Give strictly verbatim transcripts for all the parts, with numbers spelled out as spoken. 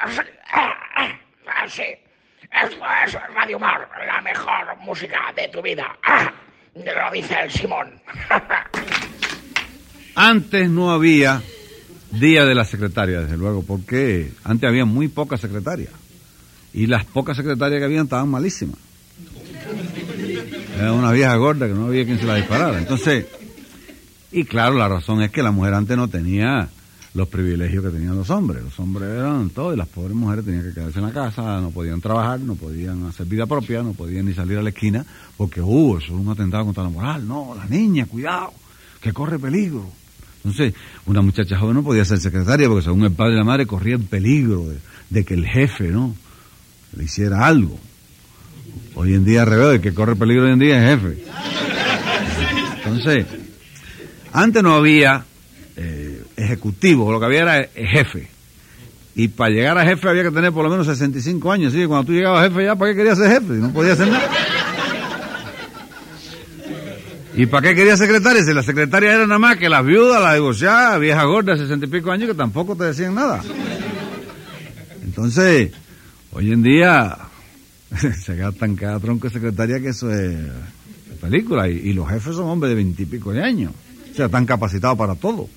Sí. Esto es Radio Humor, la mejor música de tu vida. Ah, lo dice el Simón. Antes no había Día de la Secretaria, desde luego, porque antes había muy pocas secretarias. Y las pocas secretarias que habían estaban malísimas. Era una vieja gorda que no había quien se la disparara. Entonces, y claro, la razón es que la mujer antes no tenía los privilegios que tenían los hombres. Los hombres eran todo y las pobres mujeres tenían que quedarse en la casa, no podían trabajar, no podían hacer vida propia, no podían ni salir a la esquina, porque, uh, eso es un atentado contra la moral. No, la niña, cuidado, que corre peligro. Entonces, una muchacha joven no podía ser secretaria porque según el padre y la madre corría el peligro de, de que el jefe, ¿no?, le hiciera algo. Hoy en día, al revés, el que corre peligro hoy en día es jefe. Entonces, antes no había eh, ejecutivo, lo que había era el jefe. Y para llegar a jefe había que tener por lo menos sesenta y cinco años. ¿Sí? Cuando tú llegabas a jefe ya, ¿para qué querías ser jefe? No podías hacer nada. ¿Y para qué querías secretaria? Si la secretaria era nada más que las viudas, la divorciada, vieja gorda de sesenta y pico años que tampoco te decían nada. Entonces, hoy en día se gastan cada tronco de secretaria que eso es película. Y, y los jefes son hombres de veintipico de años. O sea, están capacitados para todo.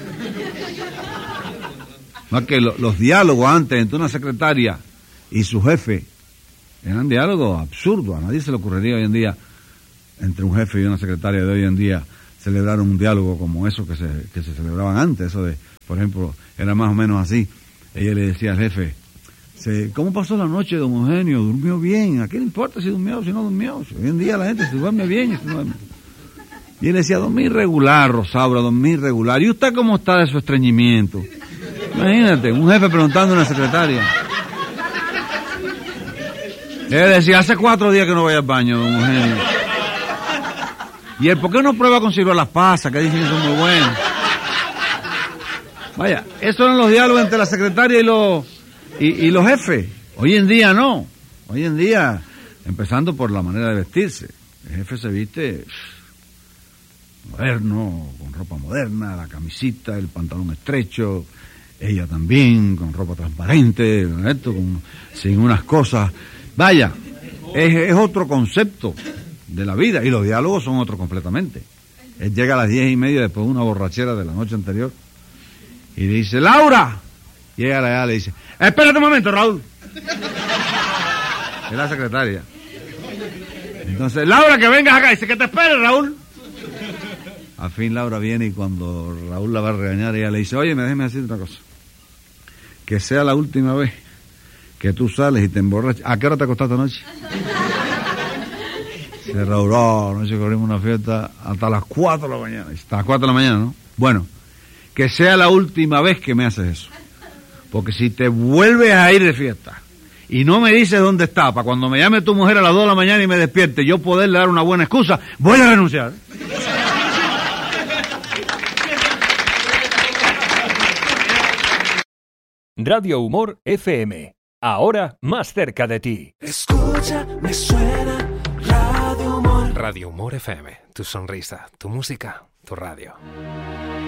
No es que lo, los diálogos antes entre una secretaria y su jefe eran diálogos absurdos. A nadie se le ocurriría hoy en día, entre un jefe y una secretaria de hoy en día, celebrar un diálogo como eso que se, que se celebraban antes. Eso de, por ejemplo, era más o menos así. Ella le decía al jefe, ¿cómo pasó la noche, don Eugenio? ¿Durmió bien? ¿A qué le importa si durmió o si no durmió? Hoy en día la gente se duerme bien y se duerme. Y él decía, dormir regular, Rosaura, dormir regular. ¿Y usted cómo está de su estreñimiento? Imagínate, un jefe preguntando a una secretaria. Él decía, hace cuatro días que no voy al baño, don Eugenio. Y él, ¿por qué no prueba con ciruelas pasas, que dicen que son muy buenas? Vaya, esos eran los diálogos entre la secretaria y los, y, y los jefes. Hoy en día no. Hoy en día, empezando por la manera de vestirse. El jefe se viste moderno, con ropa moderna, la camisita, el pantalón estrecho, ella también, con ropa transparente, esto, con, sin unas cosas. Vaya, es, es otro concepto de la vida, y los diálogos son otros completamente. Él llega a las diez y media después de una borrachera de la noche anterior y dice, ¡Laura! Y ella le, le dice, espérate un momento, Raúl. Es la secretaria. Entonces, Laura, que vengas acá. Dice, que te espere, Raúl. Al fin Laura viene y cuando Raúl la va a regañar, ella le dice, oye, me déjeme decir otra cosa. Que sea la última vez que tú sales y te emborrachas. ¿A qué hora te acostaste anoche? Dice Raúl, oh, anoche corrimos una fiesta hasta las cuatro de la mañana. Hasta las cuatro de la mañana, ¿no? Bueno, que sea la última vez que me haces eso. Porque si te vuelves a ir de fiesta y no me dices dónde está, para cuando me llame tu mujer a las dos de la mañana y me despierte, yo poderle dar una buena excusa, voy a renunciar. Radio Humor F M, ahora más cerca de ti. Escucha, me suena Radio Humor. Radio Humor F M, tu sonrisa, tu música, tu radio.